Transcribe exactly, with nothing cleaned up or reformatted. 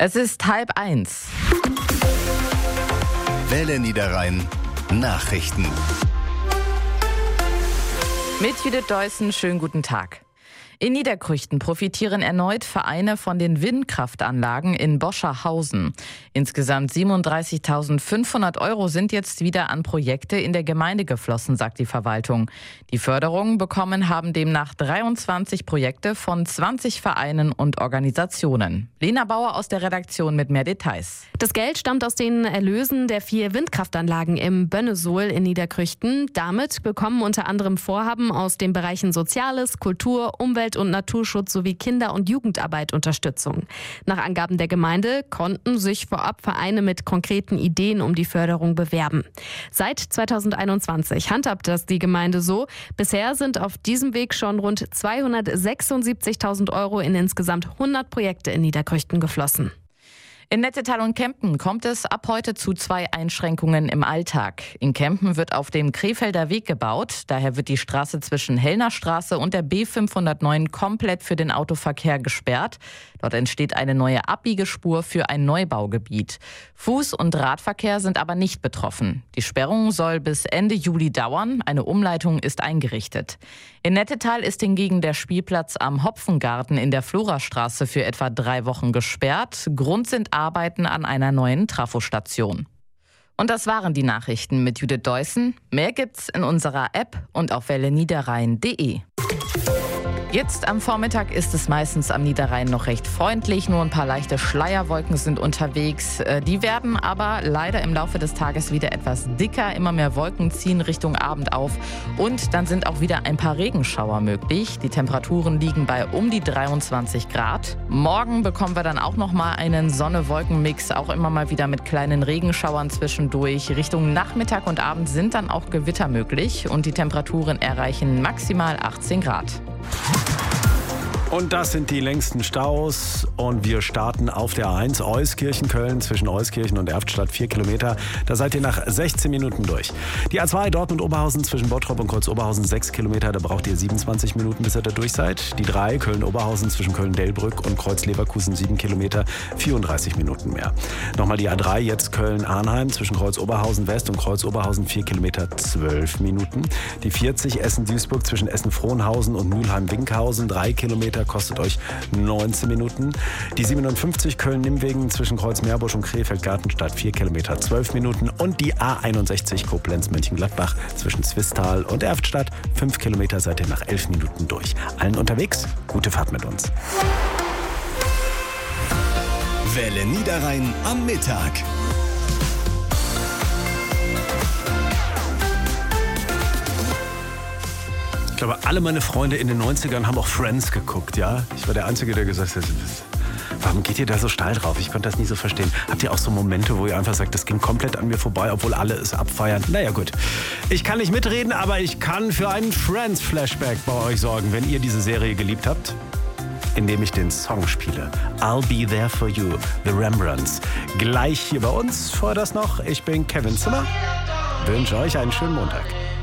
Es ist halb eins. Welle Niederrhein Nachrichten. Mit Judith Deussen, schönen guten Tag. In Niederkrüchten profitieren erneut Vereine von den Windkraftanlagen in Boscherhausen. Insgesamt siebenunddreißigtausendfünfhundert Euro sind jetzt wieder an Projekte in der Gemeinde geflossen, sagt die Verwaltung. Die Förderung bekommen haben demnach dreiundzwanzig Projekte von zwanzig Vereinen und Organisationen. Lena Bauer aus der Redaktion mit mehr Details. Das Geld stammt aus den Erlösen der vier Windkraftanlagen im Bönnesohl in Niederkrüchten. Damit bekommen unter anderem Vorhaben aus den Bereichen Soziales, Kultur, Umwelt und Naturschutz sowie Kinder- und Jugendarbeit Unterstützung. Nach Angaben der Gemeinde konnten sich vorab Vereine mit konkreten Ideen um die Förderung bewerben. Seit zweitausendeinundzwanzig handhabt das die Gemeinde so. Bisher sind auf diesem Weg schon rund zweihundertsechsundsiebzigtausend Euro in insgesamt hundert Projekte in Niederkrüchten geflossen. In Nettetal und Kempen kommt es ab heute zu zwei Einschränkungen im Alltag. In Kempen wird auf dem Krefelder Weg gebaut. Daher wird die Straße zwischen Hellner Straße und der B fünfhundertneun komplett für den Autoverkehr gesperrt. Dort entsteht eine neue Abbiegespur für ein Neubaugebiet. Fuß- und Radverkehr sind aber nicht betroffen. Die Sperrung soll bis Ende Juli dauern. Eine Umleitung ist eingerichtet. In Nettetal ist hingegen der Spielplatz am Hopfengarten in der Florastraße für etwa drei Wochen gesperrt. Grund sind Arbeiten an einer neuen Trafostation. Und das waren die Nachrichten mit Judith Deussen. Mehr gibt's in unserer App und auf welle niederrhein punkt de. Jetzt am Vormittag ist es meistens am Niederrhein noch recht freundlich. Nur ein paar leichte Schleierwolken sind unterwegs. Die werden aber leider im Laufe des Tages wieder etwas dicker. Immer mehr Wolken ziehen Richtung Abend auf. Und dann sind auch wieder ein paar Regenschauer möglich. Die Temperaturen liegen bei um die dreiundzwanzig Grad. Morgen bekommen wir dann auch noch mal einen Sonne-Wolken-Mix. Auch immer mal wieder mit kleinen Regenschauern zwischendurch. Richtung Nachmittag und Abend sind dann auch Gewitter möglich. Und die Temperaturen erreichen maximal achtzehn Grad. Und das sind die längsten Staus und wir starten auf der A eins Euskirchen-Köln zwischen Euskirchen und Erftstadt vier Kilometer. Da seid ihr nach sechzehn Minuten durch. Die A zwei Dortmund-Oberhausen zwischen Bottrop und Kreuz-Oberhausen sechs Kilometer. Da braucht ihr siebenundzwanzig Minuten, bis ihr da durch seid. Die drei Köln-Oberhausen zwischen Köln-Delbrück und Kreuz-Leverkusen sieben Kilometer, vierunddreißig Minuten mehr. Nochmal die A drei jetzt Köln-Arnheim zwischen Kreuz-Oberhausen West und Kreuz-Oberhausen vier Kilometer, zwölf Minuten. Die vierzig Essen-Duisburg zwischen Essen-Frohnhausen und Mülheim-Winkhausen drei Kilometer. Kostet euch neunzehn Minuten. Die siebenundfünfzig Köln-Nimwegen zwischen Kreuz-Meerbusch und Krefeld-Gartenstadt vier Kilometer, zwölf Minuten. Und die A einundsechzig Koblenz-Mönchengladbach zwischen Zwistal und Erftstadt fünf Kilometer seid ihr nach elf Minuten durch. Allen unterwegs, gute Fahrt mit uns. Welle Niederrhein am Mittag. Ich glaube, alle meine Freunde in den neunzigern haben auch Friends geguckt, ja? Ich war der Einzige, der gesagt hat, warum geht ihr da so steil drauf? Ich konnte das nie so verstehen. Habt ihr auch so Momente, wo ihr einfach sagt, das ging komplett an mir vorbei, obwohl alle es abfeiern? Naja, gut. Ich kann nicht mitreden, aber ich kann für einen Friends-Flashback bei euch sorgen, wenn ihr diese Serie geliebt habt, indem ich den Song spiele. I'll Be There For You, The Rembrandts. Gleich hier bei uns. Vorher das noch, ich bin Kevin Zimmer. Wünsche euch einen schönen Montag.